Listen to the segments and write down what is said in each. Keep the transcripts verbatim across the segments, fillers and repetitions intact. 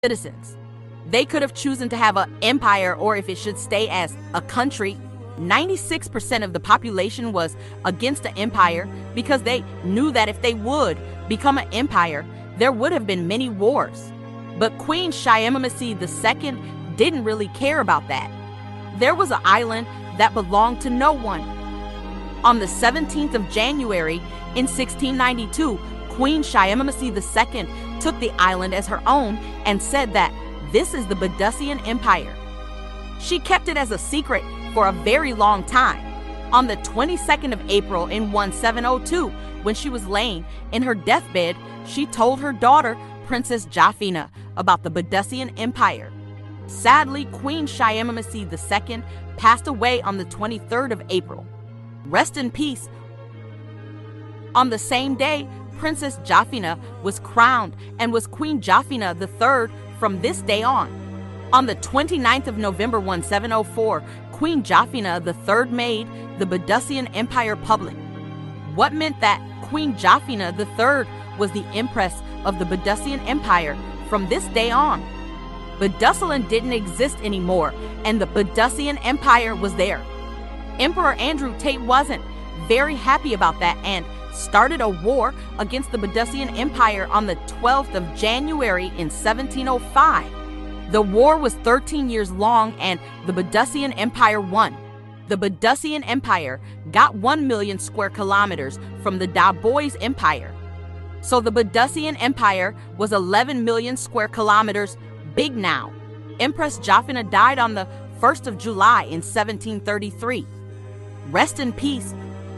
citizens. They could have chosen to have an empire, or if it should stay as a country. ninety-six percent of the population was against the empire because they knew that if they would become an empire, there would have been many wars. But Queen Shyamamasi the Second didn't really care about that. There was an island that belonged to no one. On the seventeenth of January in sixteen ninety-two, Queen Shyamamasi the Second took the island as her own and said that this is the Badasian Empire. She kept it as a secret for a very long time. On the twenty-second of April in seventeen oh two, when she was laying in her deathbed, she told her daughter, Princess Jafina, about the Badasian Empire. Sadly, Queen Shyamamasi the Second passed away on the twenty-third of April. Rest in peace. On the same day, Princess Jafina was crowned and was Queen Jafina the Third from this day on. On the twenty-ninth of November seventeen oh four, Queen Jafina the Third made the Badasian Empire public. What meant that Queen Jafina the Third was the Empress of the Badasian Empire from this day on. Badasalan didn't exist anymore, and the Badasian Empire was there. Emperor Andrew Tate wasn't very happy about that and started a war against the Badasian Empire on the twelfth of January in seventeen oh five. The war was thirteen years long and the Badasian Empire won. The Badasian Empire got one million square kilometers from the Dabois Empire. So the Badasian Empire was eleven million square kilometers big now. Empress Jafina died on the first of July in seventeen thirty-three. Rest in peace.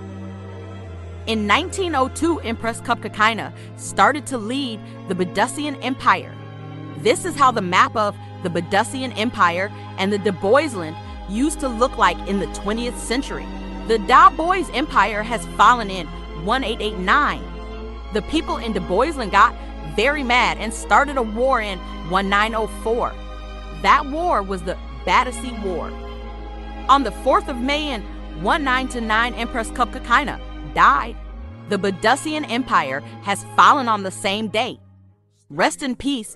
In nineteen oh two, Empress Kupkakaina started to lead the Badasian Empire. This is how the map of the Badasian Empire and the Daboisland used to look like in the twentieth century. The Dabois Empire has fallen in eighteen eighty-nine. The people in Daboisland got very mad and started a war in nineteen oh four. That war was the Badasi War. On the fourth of May in nineteen oh nine, Empress Kupkakaina died. The Badasian Empire has fallen on the same day. Rest in peace.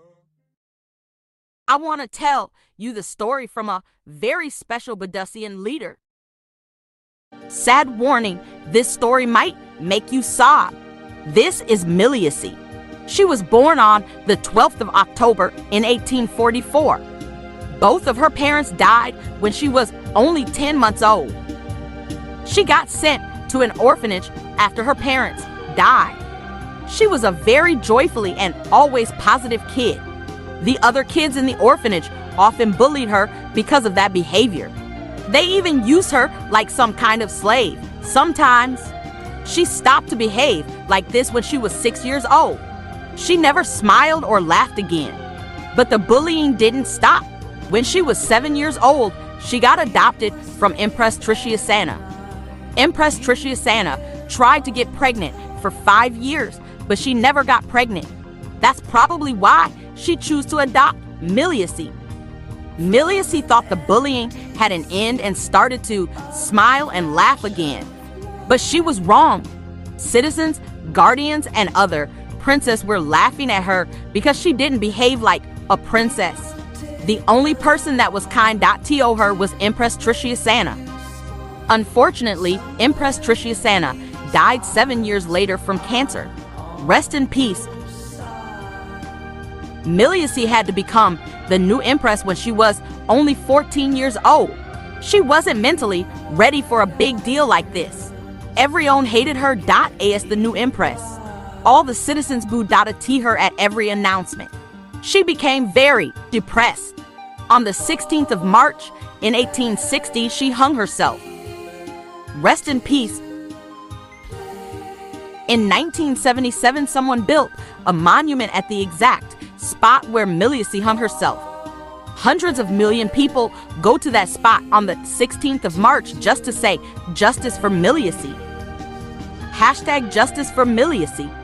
I want to tell you the story from a very special Badasian leader. Sad warning, this story might make you sob. This is Miliacy. She was born on the twelfth of October in eighteen forty-four. Both of her parents died when she was only ten months old. She got sent to an orphanage after her parents died. She was a very joyfully and always positive kid. The other kids in the orphanage often bullied her because of that behavior. They even used her like some kind of slave. Sometimes she stopped to behave like this when she was six years old. She never smiled or laughed again. But the bullying didn't stop. When she was seven years old, she got adopted from Empress Trishyasana. Empress Trishyasana tried to get pregnant for five years, but she never got pregnant. That's probably why she chose to adopt Miliacy. Miliacy thought the bullying had an end and started to smile and laugh again. But she was wrong. Citizens, guardians, and other princes were laughing at her because she didn't behave like a princess. The only person that was kind to her was Empress Trishyasana. Unfortunately, Empress Trishyasana died seven years later from cancer. Rest in peace. Miliacy had to become the new empress when she was only fourteen years old. She wasn't mentally ready for a big deal like this. Everyone hated her as the new empress. All the citizens booed her at every announcement. She became very depressed. On the sixteenth of March in eighteen sixty, she hung herself. Rest in peace. In nineteen seventy-seven, someone built a monument at the exact spot where Miliacy hung herself. Hundreds of million people go to that spot on the sixteenth of March just to say justice for Miliacy. Hashtag justice for Miliacy.